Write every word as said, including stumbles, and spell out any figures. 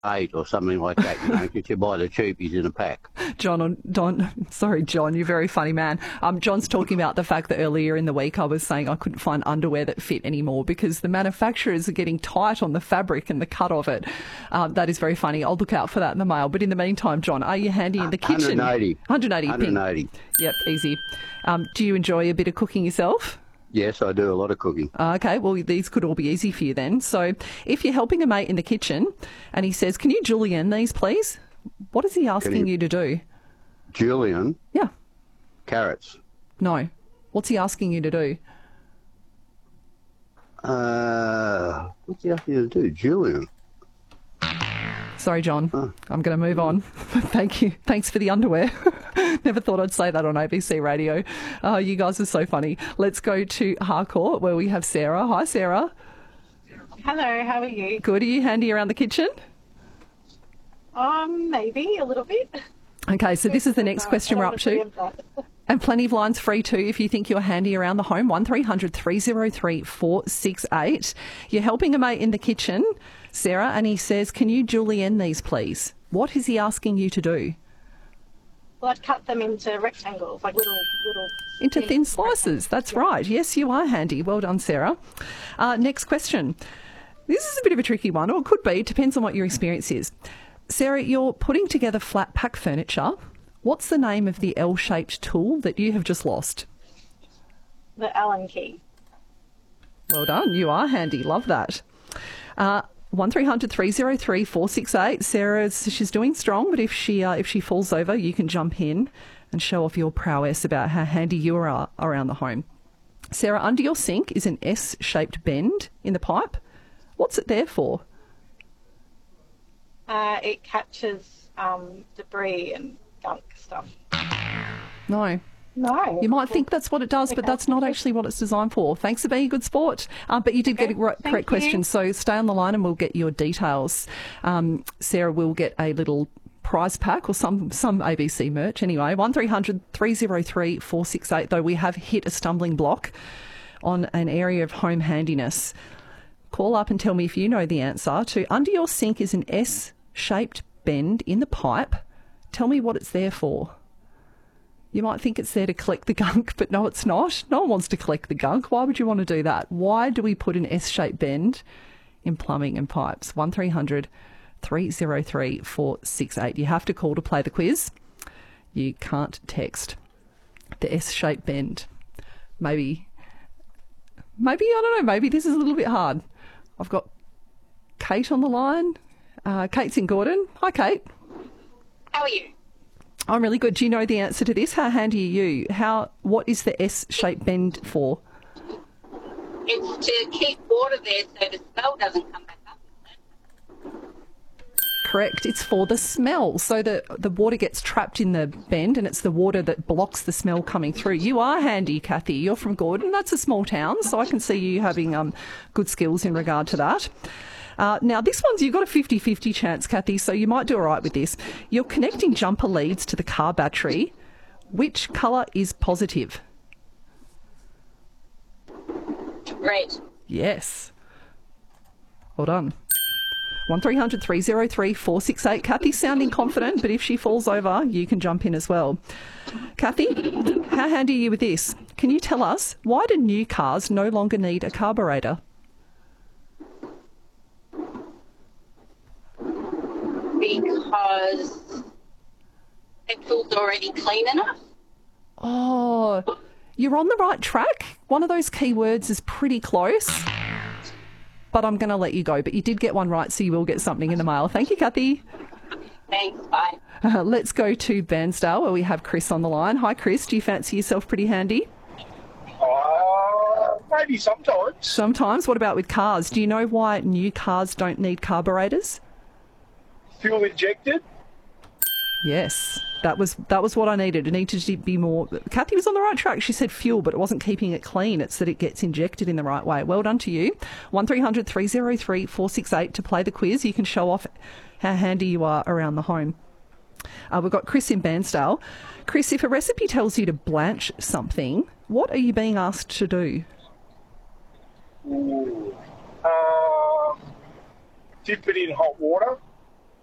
eight or something like that, you know, because you buy the cheapies in a pack. John, Don, sorry, John, you're a very funny man. Um, John's talking about the fact that earlier in the week I was saying I couldn't find underwear that fit anymore because the manufacturers are getting tight on the fabric and the cut of it. Um, that is very funny. I'll look out for that in the mail. But in the meantime, John, are you handy in the kitchen? one eighty. one eighty. one eighty. Yep, easy. Um, do you enjoy a bit of cooking yourself? Yes, I do a lot of cooking. Okay, well, these could all be easy for you then. So if you're helping a mate in the kitchen and he says, can you julienne these, please? What is he asking you... you to do? Julienne? Yeah. Carrots. No. What's he asking you to do? Uh, what's he asking you to do? Julienne. Sorry, John. Oh. I'm going to move on. Thank you. Thanks for the underwear. Never thought I'd say that on A B C Radio. Oh, you guys are so funny. Let's go to Harcourt where we have Sarah. Hi, Sarah. Hello, how are you? Good. Are you handy around the kitchen? Um, maybe a little bit. Okay, so this is the next question we're up to. And plenty of lines free too if you think you're handy around the home. one three hundred three oh three four six eight. You're helping a mate in the kitchen, Sarah, and he says, can you julienne these, please? What is he asking you to do? Well, I'd cut them into rectangles, like little... little into thin, thin slices. That's yeah. right. Yes, you are handy. Well done, Sarah. Uh, next question. This is a bit of a tricky one, or it could be. It depends on what your experience is. Sarah, you're putting together flat pack furniture. What's the name of the L-shaped tool that you have just lost? The Allen key. Well done. You are handy. Love that. Uh, one three hundred three oh three four six eight. Sarah, she's doing strong, but if she uh, if she falls over, you can jump in and show off your prowess about how handy you are around the home. Sarah, under your sink is an S-shaped bend in the pipe. What's it there for? Uh, it catches um, debris and gunk stuff. No. No. You might think that's what it does, but that's not actually what it's designed for. Thanks for being a good sport. Um, but you did okay. get a right, correct question, so stay on the line and we'll get your details. Um, Sarah will get a little prize pack or some, some A B C merch anyway. one three hundred three oh three four six eight, though we have hit a stumbling block on an area of home handiness. Call up and tell me if you know the answer to under your sink is an S-shaped bend in the pipe. Tell me what it's there for. You might think it's there to collect the gunk, but no, it's not. No one wants to collect the gunk. Why would you want to do that? Why do we put an S-shaped bend in plumbing and pipes? one three hundred three oh three four six eight. You have to call to play the quiz. You can't text. The S-shaped bend. Maybe, maybe, I don't know, maybe this is a little bit hard. I've got Kate on the line. Uh, Kate's in Gordon. Hi, Kate. How are you? I'm really good. Do you know the answer to this? How handy are you? How? What is the S-shaped bend for? It's to keep water there so the smell doesn't come back up. Correct. It's for the smell. So the, the water gets trapped in the bend and it's the water that blocks the smell coming through. You are handy, Kathy. You're from Gordon. That's a small town, so I can see you having um, good skills in regard to that. Uh, now, this one's, you've got a fifty-fifty chance, Kathy, so you might do all right with this. You're connecting jumper leads to the car battery. Which colour is positive? Red. Yes. Well done. one three hundred three oh three four six eight. Kathy's sounding confident, but if she falls over, you can jump in as well. Kathy, how handy are you with this? Can you tell us, why do new cars no longer need a carburetor? Because petrol's already clean enough. Oh, you're on the right track. One of those keywords is pretty close, but I'm going to let you go. But you did get one right, so you will get something in the mail. Thank you, Kathy. Thanks, bye. Uh, let's go to Bairnsdale, where we have Chris on the line. Hi, Chris. Do you fancy yourself pretty handy? Uh, maybe sometimes. Sometimes. What about with cars? Do you know why new cars don't need carburetors? Fuel injected? Yes, that was that was what I needed. It needed to be more... Kathy was on the right track. She said fuel, but it wasn't keeping it clean. It's that it gets injected in the right way. Well done to you. one three hundred three oh three four six eight to play the quiz. You can show off how handy you are around the home. Uh, we've got Chris in Bairnsdale. Chris, if a recipe tells you to blanch something, what are you being asked to do? Ooh. Uh, dip it in hot water.